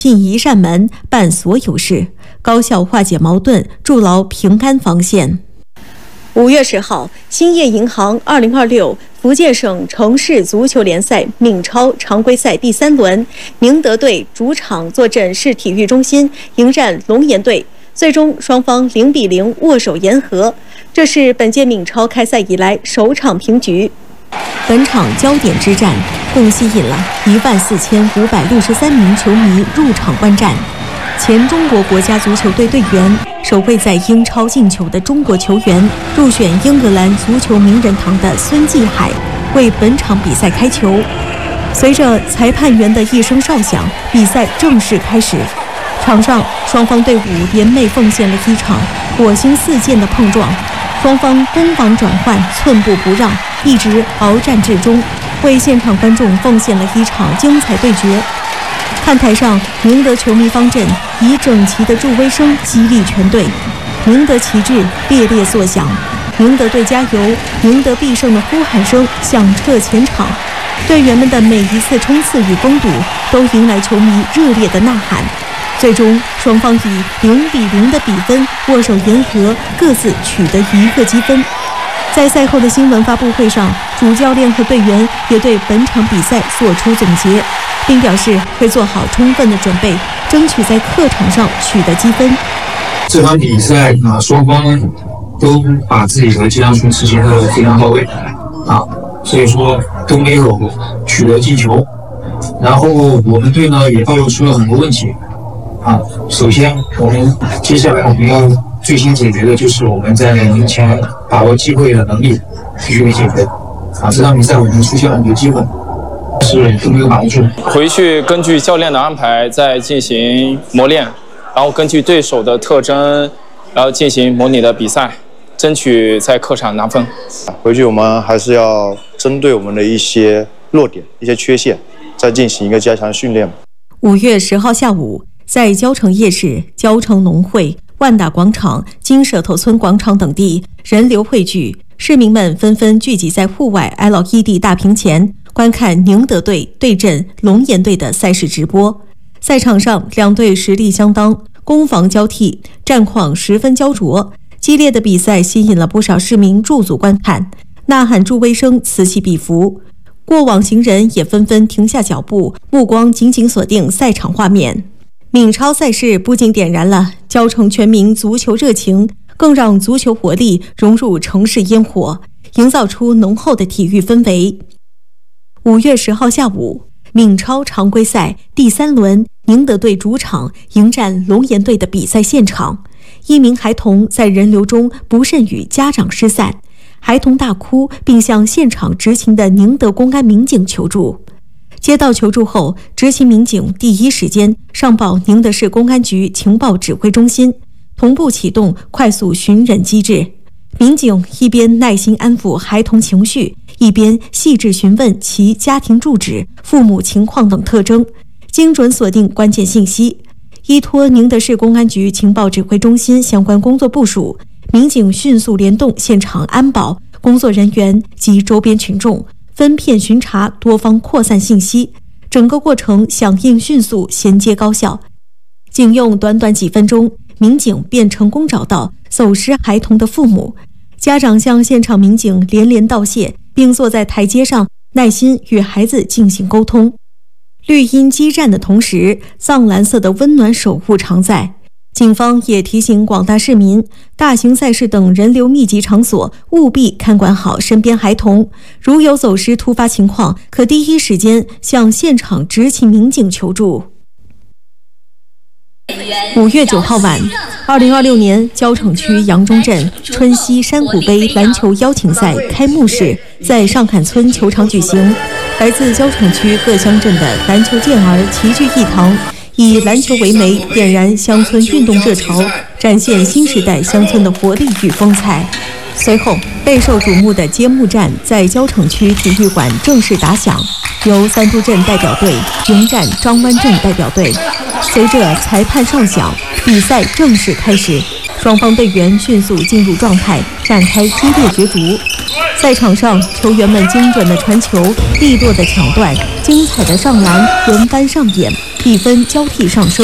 进一扇门，办所有事，高效化解矛盾，筑牢平安防线。5月10号，兴业银行2026福建省城市足球联赛闽超常规赛第3轮，宁德队主场坐镇市体育中心迎战龙岩队，最终双方0-0握手言和，这是本届闽超开赛以来首场平局。本场焦点之战共吸引了14563名球迷入场观战。前中国国家足球队队员、首位在英超进球的中国球员、入选英格兰足球名人堂的孙继海为本场比赛开球。随着裁判员的一声哨响，比赛正式开始。场上双方队伍联袂奉献了一场火星四溅的碰撞，双方攻防转换，寸步不让，一直鏖战至终，为现场观众奉献了一场精彩对决。看台上，宁德球迷方阵以整齐的助威声激励全队，宁德旗帜猎猎作响，宁德队加油，宁德必胜的呼喊声响彻全场。队员们的每一次冲刺与攻堵都迎来球迷热烈的呐喊。最终，双方以0-0的比分握手言和，各自取得1个积分。在赛后的新闻发布会上，主教练和队员也对本场比赛做出总结，并表示会做好充分的准备，争取在客场上取得积分。 这场比赛双方都把自己的技战术执行得非常到位所以说都没有取得进球。然后我们队呢也暴露出了很多问题首先我们接下来我们要最先解决的就是我们在门前把握机会的能力必须得解决这场比赛我们出现了很多机会，是都没有把握住。 回去根据教练的安排再进行磨练，然后根据对手的特征，然后进行模拟的比赛，争取在客场拿分。 回去我们还是要针对我们的一些弱点、一些缺陷，再进行一个加强训练。 5月10号下午，在蕉城夜市、蕉城农会、万达广场、金舌头村广场等地人流汇聚，市民们纷纷聚集在户外 LED 大屏前，观看宁德队对阵龙岩队的赛事直播。赛场上，两队实力相当，攻防交替，战况十分焦灼。激烈的比赛吸引了不少市民驻足观看，呐喊助威声此起彼伏。过往行人也纷纷停下脚步，目光紧紧锁定赛场画面。闽超赛事不仅点燃了蕉城全民足球热情，更让足球活力融入城市烟火，营造出浓厚的体育氛围。5月10号下午，闽超常规赛第3轮，宁德队主场迎战龙岩队的比赛现场，一名孩童在人流中不慎与家长失散，孩童大哭，并向现场执勤的宁德公安民警求助。接到求助后，执勤民警第一时间上报宁德市公安局情报指挥中心，同步启动快速寻人机制。民警一边耐心安抚孩童情绪，一边细致询问其家庭住址、父母情况等特征，精准锁定关键信息。依托宁德市公安局情报指挥中心相关工作部署，民警迅速联动现场安保工作人员及周边群众，分片巡查，多方扩散信息，整个过程响应迅速，衔接高效。仅用短短几分钟，民警便成功找到走失孩童的父母。家长向现场民警连连道谢，并坐在台阶上耐心与孩子进行沟通。绿茵激战的同时，藏蓝色的温暖守护常在。警方也提醒广大市民，大型赛事等人流密集场所务必看管好身边孩童，如有走失突发情况，可第一时间向现场执勤民警求助。5月9号晚，2026年蕉城区杨中镇春熙山谷杯篮球邀请赛开幕式在上坎村球场举行，来自蕉城区各乡镇的篮球健儿齐聚一堂，以篮球为媒，点燃乡村运动热潮，展现新时代乡村的活力与风采。随后，备受瞩目的揭幕战在蕉城区体育馆正式打响，由三都镇代表队迎战张湾镇代表队。随着裁判哨响，比赛正式开始，双方队员迅速进入状态，展开激烈角逐。赛场上，球员们精准的传球、利落的抢断、精彩的上篮轮番上演， 比分交替上升。